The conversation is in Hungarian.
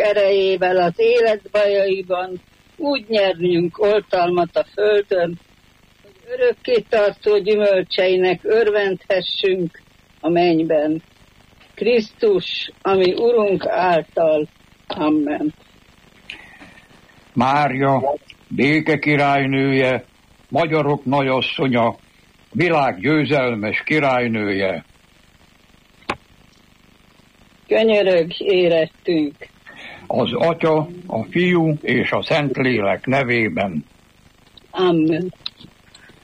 erejével az élet bajaiban úgy nyernünk oltalmat a földön, hogy örökkétartó gyümölcseinek örvendhessünk a mennyben. Krisztus, ami Urunk által. Amen. Mária, béke királynője, magyarok nagyasszonya, világ győzelmes királynője. Könyörögj érettünk. Az Atya, a Fiú és a Szentlélek nevében. Amen.